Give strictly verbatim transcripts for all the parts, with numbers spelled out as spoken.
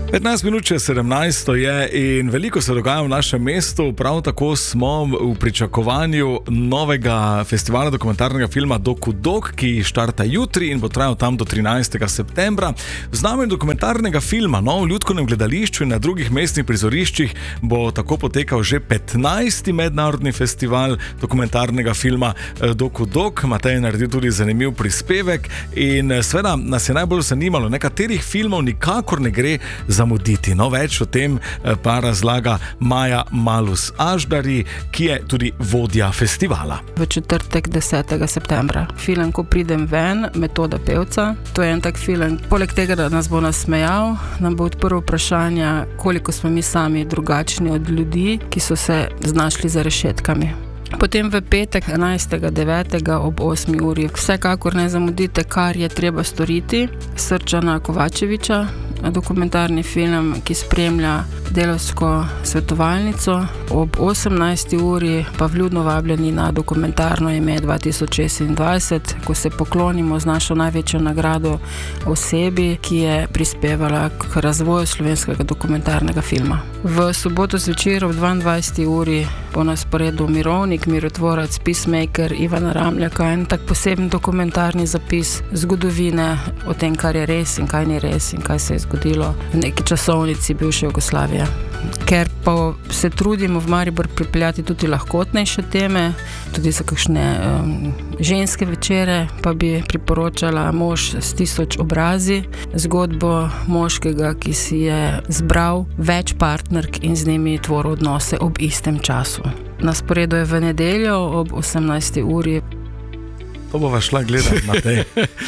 petnajst minut čez sedemnajsto je in veliko se dogaja v našem mestu. Prav tako smo v pričakovanju novega festivala dokumentarnega filma Dokudok, ki štarta jutri in bo trajal tam do trinajstega septembra. Z nami dokumentarnega filma no, v Lutkovnem gledališču in na drugih mestnih prizoriščih bo tako potekal že petnajsti mednarodni festival dokumentarnega filma Dokudok. Matej je naredil tudi zanimiv prispevek in seveda nas je najbolj zanimalo, nekaterih filmov nikakor ne gre zamuditi. No, več o tem pa razlaga Maja Malus Aždari, ki je tudi vodja festivala. V četrtek desetega septembra. Film Ko pridem ven, Metoda pevca. To je en tak film, poleg tega, da nas bo nasmejal, nam bo odprl vprašanja, koliko smo mi sami drugačni od ljudi, ki so se znašli za rešetkami. Potem v petek enajstega devetega ob osmi uri vsekakor ne zamudite, Kar je treba storiti, Srđana Kovačevića, dokumentarni film, ki spremlja delavsko svetovalnico. Ob osemnajsti uri pa vljudno vabljeni na dokumentarno ime dva tisoč šestindvajset, ko se poklonimo z našo največjo nagrado osebi, ki je prispevala k razvoju slovenskega dokumentarnega filma. V soboto zvečer ob dvaindvajseti uri po na sporedu Mirovnik, mirotvorec, peacemaker Ivana Ramljaka, en tak poseben dokumentarni zapis zgodovine o tem, kar je res in kaj ni res in kaj se je zgodilo v neki časovnici bivše Jugoslavije. Ker pa se trudimo v Maribor pripeljati tudi lahkotnejše teme, tudi za kakšne um, ženske večere, pa bi priporočala Mož s tisoč obrazi, zgodbo moškega, ki si je zbral več partnerk in z njimi tvoril odnose ob istem času. Na sporedu je v nedeljo ob osemnajsti uri. To bova šla gledati na tej.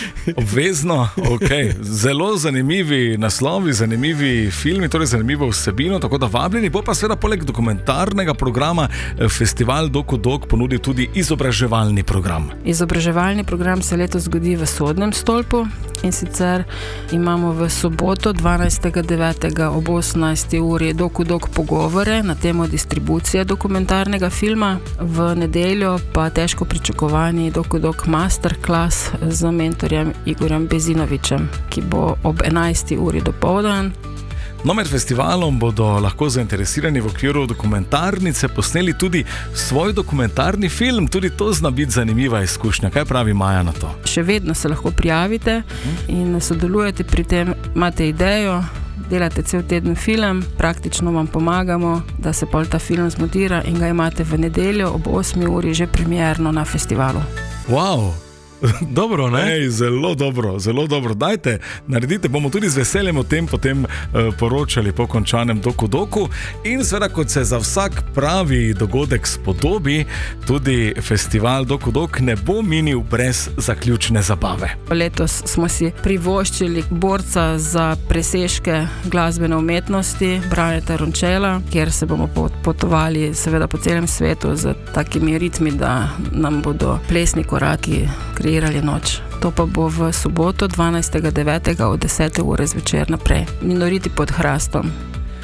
Obvezno, ok. Zelo zanimivi naslovi, zanimivi filmi, torej zanimivo vsebino, tako da vabljeni. Bo pa seveda poleg dokumentarnega programa festival Dokudok ponudi tudi izobraževalni program. Izobraževalni program se letos zgodi v Sodnem stolpu in sicer imamo v soboto dvanajstega devetega ob osemnajsti uri Dokudok pogovore na temo distribucije dokumentarnega filma. V nedeljo pa težko pričakovani Dokudok masterclass z mentorjem Igorjem Bezinovičem, ki bo ob enajsti uri dopoldan. No, med festivalom bodo lahko zainteresirani v okviru dokumentarnice posneli tudi svoj dokumentarni film. Tudi to zna biti zanimiva izkušnja. Kaj pravi Maja na to? Še vedno se lahko prijavite in sodelujete pri tem. Imate idejo, delate cel teden film, praktično vam pomagamo, da se pol ta film zmontira in ga imate v nedeljo ob osmi uri že premierno na festivalu. Wow! Dobro, ne? Ej, zelo dobro, zelo dobro. Dajte, naredite, bomo tudi z veseljem o tem potem uh, poročali po končanem Dokudoku. In seveda, kot se za vsak pravi dogodek spodobi, tudi festival Dokudok ne bo minil brez zaključne zabave. Letos smo si privoščili borca za presežke glasbene umetnosti, Braneta Rončela, kjer se bomo potovali seveda po celem svetu z takimi ritmi, da nam bodo plesni koraki kreirali noč. To pa bo v soboto dvanajstega devetega od desete ure zvečer naprej. Minoriti pod hrastom.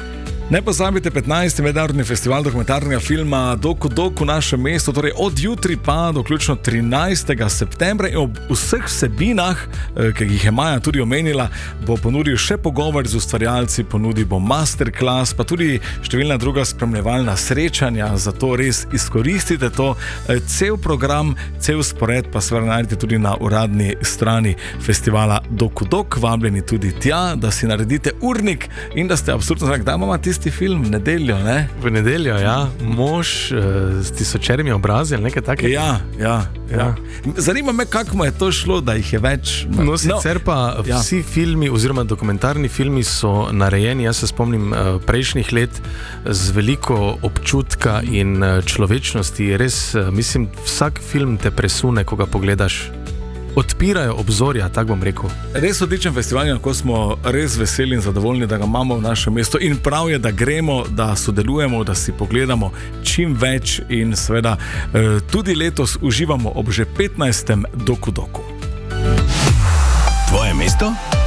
Ne pozabite, petnajsti mednarodni festival dokumentarnega filma Dokudok v našem mestu, torej od jutri pa do vključno trinajstega septembra in ob vseh vsebinah, ki jih je Maja tudi omenila, bo ponudil še pogovor z ustvarjalci, ponudil bo masterclass, pa tudi številna druga spremljevalna srečanja, zato res izkoristite to. Cel program, cel spored pa seveda najdete tudi na uradni strani festivala Dokudok, vabljeni tudi tja, da si naredite urnik in da ste absolutno znak, da imamo tisti film v nedeljo, ne? V nedeljo, ja. Mož uh, s tisočerimi obrazi ali nekaj takega. Ja, ja, ja. Zanima me, kako mu je to šlo, da jih je več. No, sicer pa ja. Vsi filmi oziroma dokumentarni filmi so narejeni, jaz se spomnim uh, prejšnjih let, z veliko občutka in uh, človečnosti. Res, uh, mislim, vsak film te presune, ko ga pogledaš. Odpirajo obzorja, tako bom rekel. Res odličen festival, ko smo res veseli in zadovoljni, da ga imamo v našem mestu in prav je, da gremo, da sodelujemo, da si pogledamo čim več in seveda eh, tudi letos uživamo ob že petnajstem Dokudoku. Tvoje mesto?